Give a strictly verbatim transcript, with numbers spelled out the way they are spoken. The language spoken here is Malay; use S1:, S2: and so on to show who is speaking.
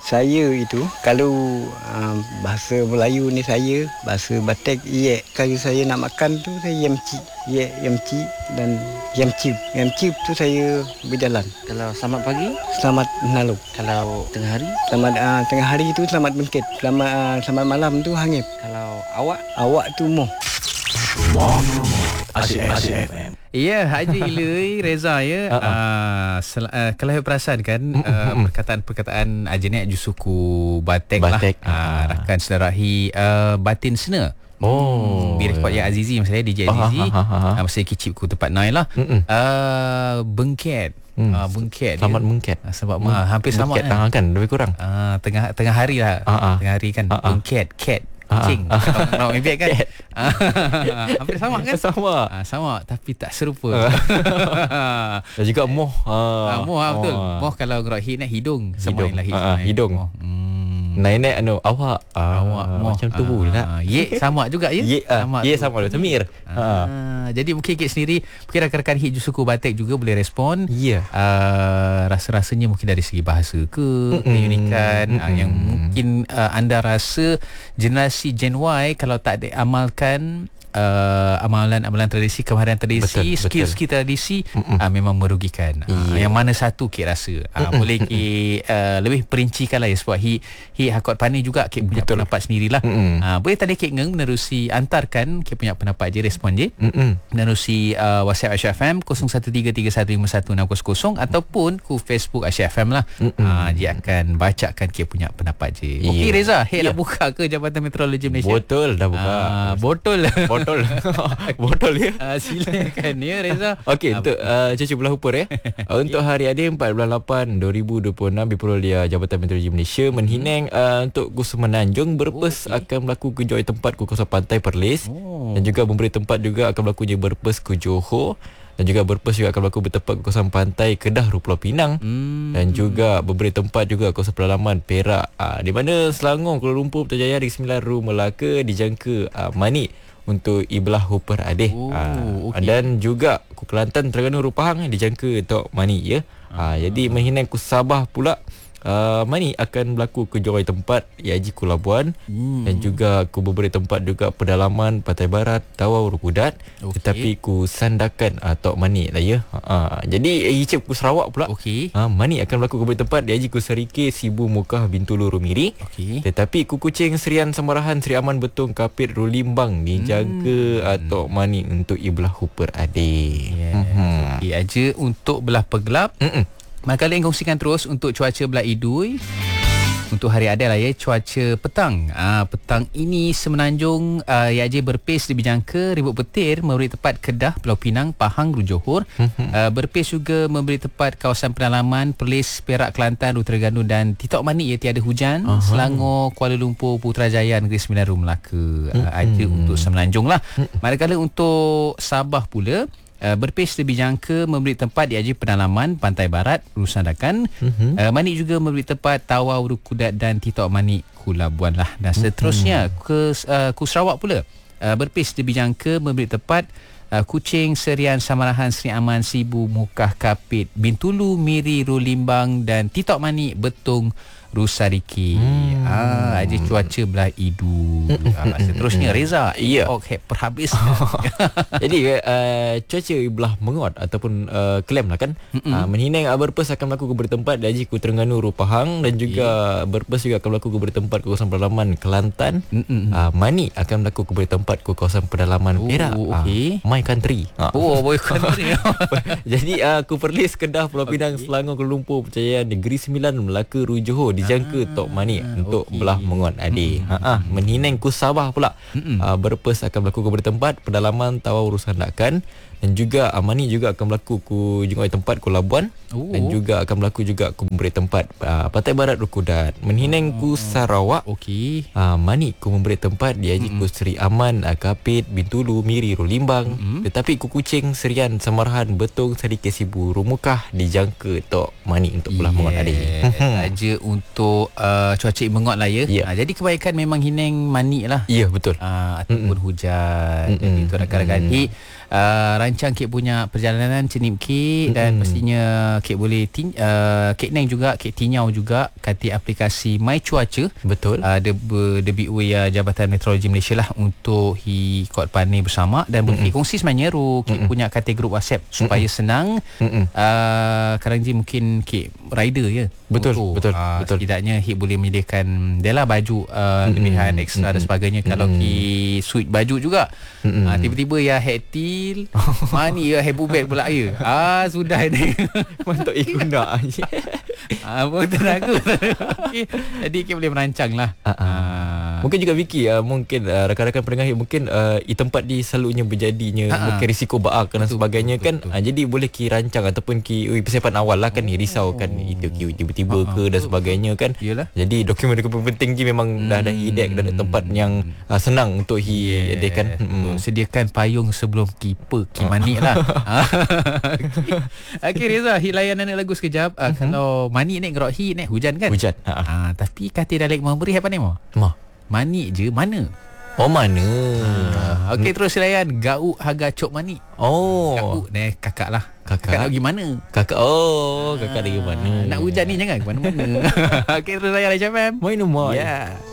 S1: Saya itu kalau uh, bahasa Melayu ni saya, bahasa Batak ye, kalau saya nak makan tu saya yamci, ye yamci dan yamci. Yamci tu saya berjalan.
S2: Kalau selamat pagi,
S1: selamat menalo.
S2: Kalau tengah hari,
S1: selamat uh, tengah hari itu selamat bengkit. Selamat uh, selamat malam tu hangip.
S2: Kalau awak,
S1: awak tu moh.
S3: Asyik F M.
S4: Ya, Haji Ilui Reza ya. uh-uh. uh, sel- uh, Kalau saya perasan kan, uh, perkataan-perkataan Ajenek Jusuku Batek,
S3: Batek
S4: lah uh, rakan sedarahi uh, Batin Sena.
S3: Oh,
S4: di rekod yang Azizi, masa D J Azizi, uh, masa kicipku tempat Nai lah. uh, Bengket. Hmm. Uh, bengket
S3: Selamat bengket.
S4: uh, Sebab hmm. uh, hampir sama
S3: bengket kan? kan lebih kurang
S4: uh, Tengah tengah hari lah. uh-uh. Tengah hari kan. uh-uh. Bengket, cat, kucing. Nak impiat kan. Hampir sama kan.
S3: Sama
S4: uh, Sama tapi tak serupa.
S3: Dan juga moh.
S4: uh, Moh uh, betul. Moh kalau gerak hid hidung. Sama
S3: hidung.
S4: lah hid.
S3: uh, Hidung.
S4: Hmm.
S3: Nenek anu awak.
S4: uh, Awak moh.
S3: Macam tu pula.
S4: uh, Ye sama juga ya.
S3: Ye uh,
S4: sama
S3: ye sama tu Semir.
S4: uh, uh. Jadi mungkin Kit sendiri, mungkin rakan-rakan hid Jusuku Batek juga boleh respon.
S3: Ya. Yeah.
S4: uh, Rasa-rasanya mungkin dari segi bahasa ke, keunikan uh, yang mungkin uh, anda rasa generasi Gen Y kalau tak diamalkan uh, amalan-amalan tradisi, kemahiran tradisi,
S3: betul,
S4: skill-skill tradisi, uh, memang merugikan. uh,
S3: yeah.
S4: Yang mana satu Kit rasa uh, boleh Kit uh, lebih perincikan lah ya, sebab Hi Hi Hakot Pani juga Kit punya betul. pendapat sendirilah. uh, Boleh tadi Kit Ngeng menerusi hantarkan Kit punya pendapat je, respon je menerusi uh, WhatsApp Asyik F M kosong satu tiga tiga satu lima satu enam kosong kosong ataupun ku Facebook Asyik F M lah. uh, Dia akan bacakan Kit punya pendapat je.
S3: Yeah.
S4: Okey Reza, Hei
S3: yeah.
S4: nak buka ke Jabatan Meteorologi Malaysia?
S3: Betul, dah buka.
S4: uh, Botol
S3: Botol. Botol ya.
S4: uh, Silakan ya Reza.
S3: Okey, untuk uh, cuaca belah upur ya. uh, Untuk hari Adil empat belas lapan dua ribu dua puluh enam Diperolehi Jabatan Meteorologi Malaysia menhinang uh, untuk Ku Semenanjung berpes oh, okay. akan berlaku ke Johor tempat ku kawasan pantai Perlis. Oh. Dan juga memberi tempat juga akan berlaku je berpes ke Johor. Dan juga berpes juga akan berlaku bertempat ke kawasan pantai Kedah, Pulau Pinang. hmm. Dan juga memberi tempat juga kawasan pedalaman Perak, uh, di mana Selangor, Kuala Lumpur, Putrajaya, Negeri Sembilan, Ru, Melaka dijangka uh, Manik untuk Ibelah Hooper Adeh. Oh, uh, okay. Dan juga ku Kelantan, Terengganu, Ru, Pahang dijangka Tok Manik ya. uh, Jadi menhinang ku Sabah pula Uh, Mani akan berlaku ke Johor tempat Yaji ku Labuan. hmm. Dan juga ku beberapa tempat juga pedalaman Pantai Barat, Tawau, Rukudat. Okay. Tetapi ku sandakan uh, Tok Mani lah ya. uh, Jadi Icip ku Sarawak pula.
S4: Okay.
S3: uh, Mani akan berlaku ke beberapa tempat Yaji ku Serike, Sibu, Mukah, Bintulu, Rumiri. Okay. Tetapi ku Kuching, Serian, Samarahan, Seri Aman, Betong, Kapit, Rulimbang dijaga hmm. uh, Tok Mani untuk Ibelah Hooper Adeh.
S4: yeah. hmm. Okay aja untuk belah pegelap. Mm-mm. Maka kalian kongsikan terus untuk cuaca belah Idui untuk hari Adil lah ya. Cuaca petang, uh, petang ini Semenanjung uh, ya je berpes dijangka ribut petir memberi tepat Kedah, Pulau Pinang, Pahang, Ru, Johor. uh, Berpes juga memberi tepat kawasan pedalaman Perlis, Perak, Kelantan, Ru, Terengganu dan Titok Manik ya, tiada hujan. uh-huh. Selangor, Kuala Lumpur, Putrajaya, Negeri Sembilan, Ru, Melaka. uh, Ada untuk Semenanjung lah. Manakala untuk Sabah pula, Uh, berpes lebih jangka memberi tempat di Haji Pedalaman Pantai Barat, Rusandakan. uh-huh. uh, Manik juga memberi tempat Tawau, Rukudat dan Titok Manik, Ku Labuan lah. Dan seterusnya ke uh, Ku Sarawak pula, uh, berpes lebih jangka memberi tempat uh, Kuching, Serian, Samarahan, Seri Aman, Sibu, Mukah, Kapit, Bintulu, Miri, Rulimbang dan Titok Manik, Betong, Rusariki. hmm. ah, Aja cuaca belah Idu. ah, Seterusnya Reza,
S3: ya.
S4: Okay, perhabis.
S3: Jadi uh, cuaca belah Mengot ataupun uh, Kelem lah kan. uh, Menhinang uh, berpes akan berlaku ke bertempat di Haji ku Terengganu, Ru, Pahang. Dan juga yeah. berpes juga akan berlaku ke bertempat ke kawasan pedalaman Kelantan. uh, Mani akan berlaku ke bertempat ke kawasan pedalaman
S4: oh,
S3: Perak.
S4: okay.
S3: uh, My country. uh.
S4: Oh, my country.
S3: Jadi uh, ku Perlis, Kedah, Pulau Pinang, okay. Selangor, Kuala Lumpur, Putrajaya, Negeri Sembilan, Melaka, Ru, Johor dijangka ah, Tok Manik untuk okay. belah Mengot Adeh. mm-hmm. ha, Menhinang ku Sabah pula, mm-hmm. uh, berpes akan berlaku ke bertempat pedalaman Tawau, Rusandakan. Dan juga Amani juga akan berlaku ku Jengoi tempat ku Labuan. oh. Dan juga akan berlaku juga ku memberi tempat uh, Pantai Barat, Rukudat. Menhinang ku Sarawak,
S4: Okey.
S3: uh, Mani ku memberi tempat di Haji mm-hmm. ku Seri Aman, uh, Kapit, Bintulu, Miri, Rulimbang. mm-hmm. Tetapi ku Kuching, Serian, Samarahan, Betong, Serike, Sibu, Rumukah dijangka Tok Mani untuk belah yeah. Mengot Adeh.
S4: Saja untuk uh, cuaca Mengot lah ya. yeah. uh, Jadi kebanyakan memang hinang Mani lah.
S3: Ya, yeah, betul.
S4: uh, Ataupun mm-hmm. hujan.
S3: mm-hmm.
S4: Itu rakan-rakan mm-hmm. uh, rancang Kek punya perjalanan cenip Kek, dan
S3: Mm-mm.
S4: pastinya Kek boleh tin, uh, Kek Neng juga, Kek Tinyau juga kati aplikasi My Cuaca.
S3: Betul.
S4: Uh, the, the big way uh, Jabatan Meteorologi Malaysia lah untuk hi kod pandai bersama, dan boleh
S3: Mm-mm.
S4: Kek kongsi sebenarnya ru Kek
S3: Mm-mm.
S4: punya kata grup WhatsApp supaya
S3: Mm-mm.
S4: senang.
S3: Mm-mm.
S4: Uh, sekarang je mungkin Kek rider ya.
S3: Betul,
S4: Motor.
S3: betul,
S4: Uh,
S3: betul.
S4: Setidaknya Kek boleh menyediakan dia lah baju uh,
S3: Mm-mm.
S4: lebihan ekstra dan
S3: Mm-mm.
S4: sebagainya. Kalau
S3: Mm-mm.
S4: Kek suit baju juga,
S3: Mm-mm.
S4: uh, tiba-tiba ya hektil mani ya hebo bag pula ya. Ah sudah ni.
S3: Mantap ikuna.
S4: Ah apa tenaga. Okay. Jadi Kek boleh merancang lah.
S3: Ah, ah.
S4: Ah.
S3: Mungkin juga Vicky, uh, mungkin uh, rakan-rakan pendengar mungkin uh, i tempat di selalunya berjadinya
S4: Ha-ha.
S3: mungkin risiko baak dan
S4: Betul,
S3: sebagainya
S4: betul,
S3: kan.
S4: betul.
S3: Uh, jadi boleh ki rancang ataupun ki ui, persiapan awal lah kan ni risau kan itu ki tiba-tiba
S4: Ha-ha,
S3: ke dan
S4: betul,
S3: sebagainya kan.
S4: Yalah.
S3: Jadi dokumen-dokumen penting je memang
S4: Hmm.
S3: dah ada hidek dan ada tempat yang uh, senang untuk hi adakan.
S4: Betul. Sediakan payung sebelum kiper Ki manik lah. Okey, okay, Reza, hit layanan lagu sekejap. Uh, kalau manik ni gerok hit ni hujan kan?
S3: Hujan. Ha.
S4: Ah, tapi kata dialek memberi apa ni mau?
S3: Mah.
S4: Manik je mana?
S3: Oh mana?
S4: Ah, okey, terus layan gauk harga cok manik.
S3: Oh.
S4: Gauk ni kakak lah.
S3: Kakak.
S4: Kakak nak pergi mana?
S3: Kakak. Oh, kakak dari mana?
S4: Nak hujan ni jangan ke mana-mana. Okey, terus layan H F M.
S3: Main rumah.
S4: Ya.